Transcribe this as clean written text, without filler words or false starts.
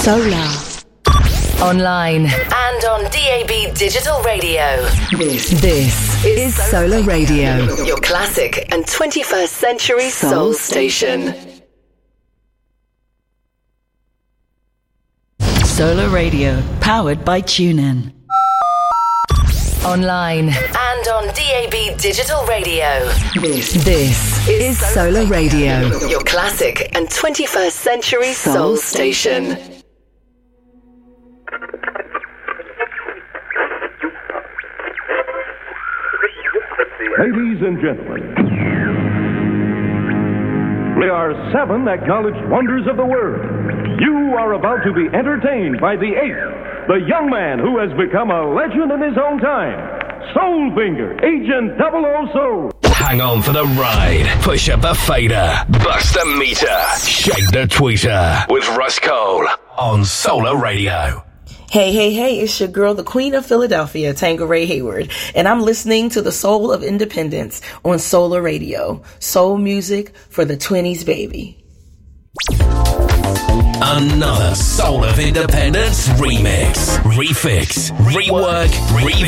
Solar. Online and on DAB Digital Radio. This is Solar Radio, your classic and 21st century soul station. Solar Radio, powered by TuneIn. Online and on DAB Digital Radio. This is Solar Radio, your classic and 21st century soul station. Ladies and gentlemen, they are 7 acknowledged wonders of the world. You are about to be entertained by the 8th, the young man who has become a legend in his own time, Soulfinger, Agent 00 Soul. Hang on for the ride. Push up the fader. Bust the meter. Shake the tweeter. With Russ Cole on Solar Radio. Hey, it's your girl, the Queen of Philadelphia, Tangeray Hayward, and I'm listening to the Soul of Independence on Solar Radio. Soul music for the 20s, baby. Another Soul of Independence remix, refix, rework,